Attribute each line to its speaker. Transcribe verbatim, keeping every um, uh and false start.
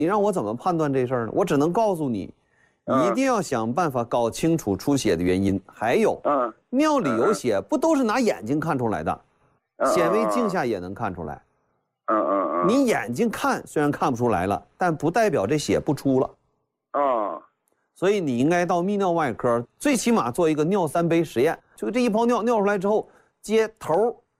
Speaker 1: 你让我怎么判断这事儿呢？我只能告诉你，一定要想办法搞清楚出血的原因。还有，
Speaker 2: 嗯，
Speaker 1: 尿里有血不都是拿眼睛看出来的，显微镜下也能看出来。
Speaker 2: 嗯嗯嗯。
Speaker 1: 你眼睛看虽然看不出来了，但不代表这血不出了。
Speaker 2: 哦。
Speaker 1: 所以你应该到泌尿外科，最起码做一个尿三杯实验。就这一泡尿尿出来之后，接头